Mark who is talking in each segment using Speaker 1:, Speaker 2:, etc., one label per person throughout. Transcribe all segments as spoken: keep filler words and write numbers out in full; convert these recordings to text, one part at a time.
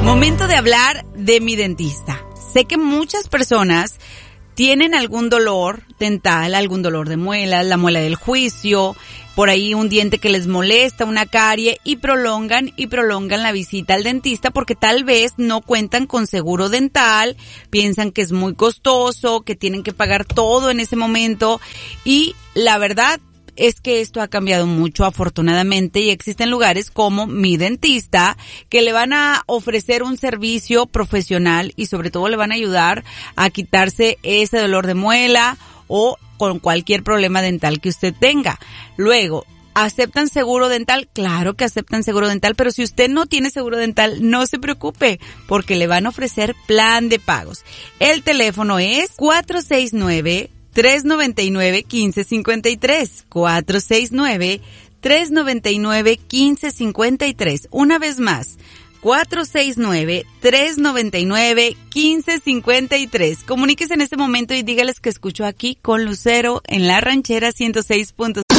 Speaker 1: Momento de hablar de mi dentista. Sé que muchas personas tienen algún dolor dental, algún dolor de muelas, la muela del juicio, por ahí un diente que les molesta, una carie, y prolongan y prolongan la visita al dentista porque tal vez no cuentan con seguro dental, piensan que es muy costoso, que tienen que pagar todo en ese momento, y la verdad es que esto ha cambiado mucho, afortunadamente, y existen lugares como Mi Dentista que le van a ofrecer un servicio profesional y sobre todo le van a ayudar a quitarse ese dolor de muela o con cualquier problema dental que usted tenga. Luego, ¿aceptan seguro dental? Claro que aceptan seguro dental, pero si usted no tiene seguro dental, no se preocupe, porque le van a ofrecer plan de pagos. El teléfono es cuatro seis nueve, tres nueve nueve, uno cinco cinco tres, cuatro seis nueve, tres nueve nueve, uno cinco cinco tres. Una vez más, cuatro seis nueve, tres nueve nueve, uno cinco cinco tres. Comuníquese en este momento y dígales que escuchó aquí con Lucero en La Ranchera ciento seis punto cinco.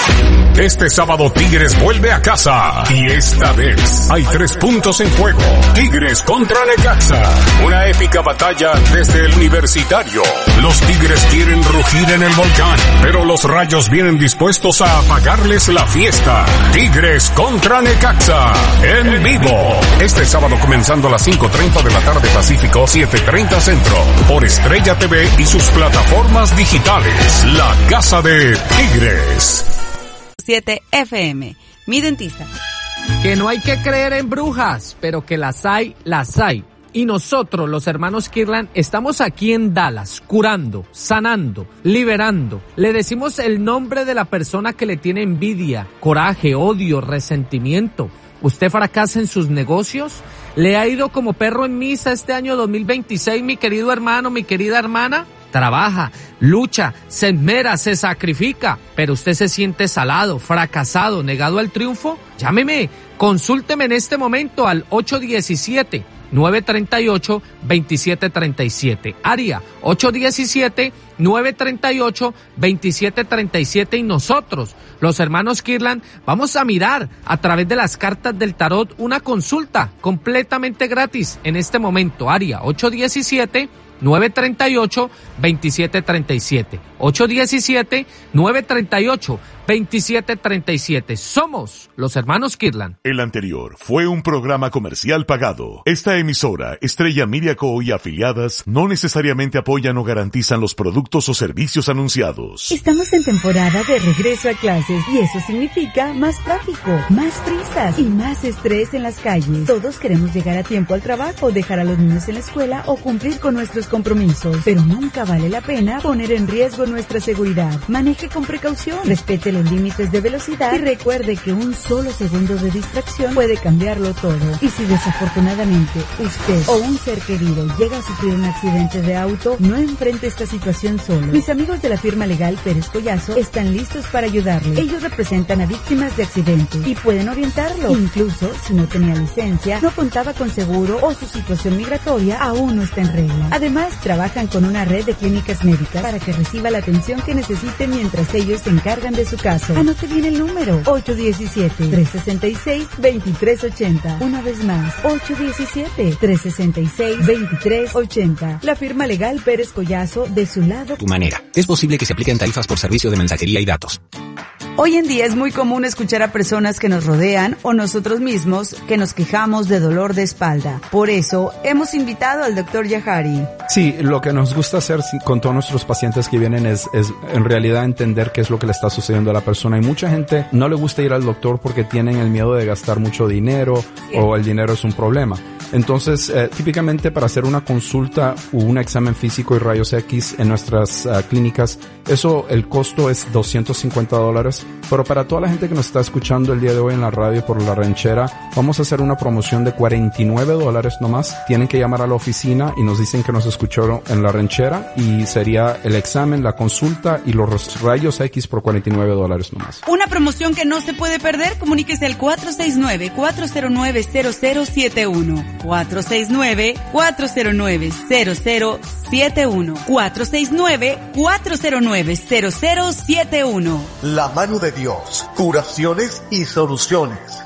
Speaker 2: Este sábado Tigres vuelve a casa y esta vez hay tres puntos en juego. Tigres contra Necaxa, una épica batalla desde el Universitario. Los Tigres quieren rugir en el volcán, pero los Rayos vienen dispuestos a apagarles la fiesta. Tigres contra Necaxa, en vivo. Este sábado comenzando a las cinco treinta de la tarde Pacífico, siete treinta Centro, por Estrella T V y sus plataformas digitales. La casa de Tigres.
Speaker 1: siete F M, Mi Dentista.
Speaker 3: Que no hay que creer en brujas, pero que las hay, las hay. Y nosotros, los hermanos Kirlan, estamos aquí en Dallas, curando, sanando, liberando. Le decimos el nombre de la persona que le tiene envidia, coraje, odio, resentimiento. ¿Usted fracasa en sus negocios? ¿Le ha ido como perro en misa este año dos mil veintiséis, mi querido hermano, mi querida hermana? Trabaja, lucha, se esmera, se sacrifica, pero usted se siente salado, fracasado, negado al triunfo. Llámeme, consúlteme en este momento al ocho uno siete, nueve tres ocho, dos siete tres siete. Área ocho uno siete, nueve tres ocho, dos siete tres siete, y nosotros, los hermanos Kirlan, vamos a mirar a través de las cartas del tarot una consulta completamente gratis en este momento. Área ocho uno siete, nueve tres ocho, dos siete tres siete. ocho uno siete, nueve tres ocho, dos siete tres siete. Somos los hermanos Kirlan.
Speaker 4: El anterior fue un programa comercial pagado. Esta emisora, Estrella Media Co. y afiliadas, no necesariamente apoyan o garantizan los productos o servicios anunciados.
Speaker 5: Estamos en temporada de regreso a clases y eso significa más tráfico, más prisas y más estrés en las calles. Todos queremos llegar a tiempo al trabajo, dejar a los niños en la escuela o cumplir con nuestros compromisos, pero nunca vale la pena poner en riesgo nuestra seguridad. Maneje con precaución, respete los límites de velocidad y recuerde que un solo segundo de distracción puede cambiarlo todo. Y si desafortunadamente usted o un ser querido llega a sufrir un accidente de auto, no enfrente esta situación solo. Mis amigos de la firma legal Pérez Collazo están listos para ayudarle. Ellos representan a víctimas de accidentes y pueden orientarlo. Incluso si no tenía licencia, no contaba con seguro o su situación migratoria aún no está en regla. Además, trabajan con una red de clínicas médicas para que reciba la atención que necesite mientras ellos se encargan de su caso. Anote bien el número: ocho uno siete, tres seis seis, dos tres ocho cero. Una vez más, ocho uno siete, tres seis seis, dos tres ocho cero. La firma legal Pérez Collazo, de su lado.
Speaker 6: Tu manera. Es posible que se apliquen tarifas por servicio de mensajería y datos.
Speaker 1: Hoy en día es muy común escuchar a personas que nos rodean o nosotros mismos que nos quejamos de dolor de espalda. Por eso hemos invitado al doctor Yahari.
Speaker 7: Sí, lo que nos gusta hacer con todos nuestros pacientes que vienen es, es en realidad entender qué es lo que le está sucediendo a la persona. Y mucha gente no le gusta ir al doctor porque tienen el miedo de gastar mucho dinero. Bien. O el dinero es un problema. Entonces, eh, típicamente para hacer una consulta o un examen físico y rayos X en nuestras uh, clínicas, eso, el costo es doscientos cincuenta dólares. Pero para toda la gente que nos está escuchando el día de hoy en la radio por La Ranchera, vamos a hacer una promoción de cuarenta y nueve dólares nomás. Tienen que llamar a la oficina y nos dicen que nos escucharon en La Ranchera y sería el examen, la consulta y los rayos X por cuarenta y nueve dólares nomás.
Speaker 1: Una promoción que no se puede perder. Comuníquese al cuatro seis nueve, cuatro cero nueve, cero cero siete uno. cuatro seis nueve, cuatro cero nueve, cero cero siete uno. cuatro seis nueve, cuatro cero nueve, cero cero siete uno.
Speaker 8: La mano de Dios, curaciones y soluciones.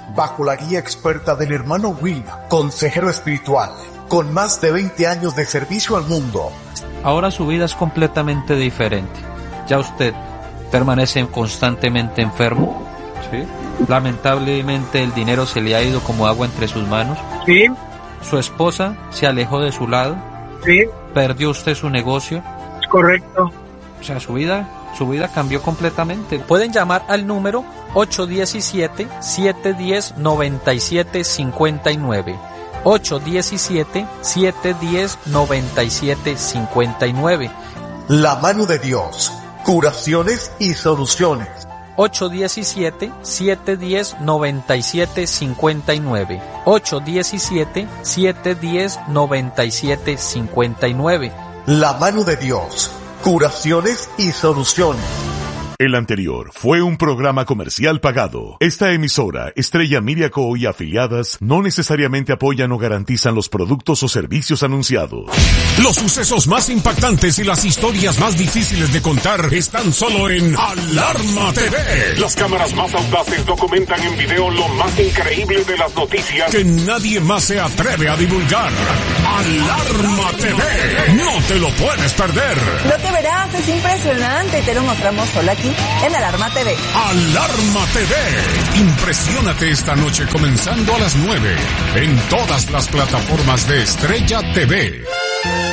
Speaker 8: bajo la guía experta del hermano Will, consejero espiritual, con más de veinte años de servicio al mundo.
Speaker 9: Ahora su vida es completamente diferente. Ya usted permanece constantemente enfermo, ¿sí? Lamentablemente el dinero se le ha ido como agua entre sus manos.
Speaker 10: Sí.
Speaker 9: Su esposa se alejó de su lado.
Speaker 10: Sí.
Speaker 9: Perdió usted su negocio.
Speaker 10: Es correcto.
Speaker 9: O sea, su vida, su vida cambió completamente. Pueden llamar al número ocho uno siete, siete uno cero, nueve siete cinco nueve. ocho uno siete, siete uno cero, nueve siete cinco nueve.
Speaker 8: La mano de Dios, curaciones y soluciones.
Speaker 9: ocho uno siete, siete uno cero, nueve siete cinco nueve. ocho uno siete, siete uno cero, nueve siete cinco nueve.
Speaker 8: La mano de Dios, curaciones y soluciones.
Speaker 4: El anterior fue un programa comercial pagado. Esta emisora, Estrella Miracle y afiliadas, no necesariamente apoyan o garantizan los productos o servicios anunciados.
Speaker 2: Los sucesos más impactantes y las historias más difíciles de contar están solo en Alarma T V. Las cámaras más audaces documentan en video lo más increíble de las noticias que nadie más se atreve a divulgar. Alarma T V. No te lo puedes perder.
Speaker 11: Lo que verás es impresionante y te lo mostramos solo aquí en Alarma T V.
Speaker 2: Alarma T V. Impresiónate esta noche comenzando a las nueve en todas las plataformas de Estrella T V.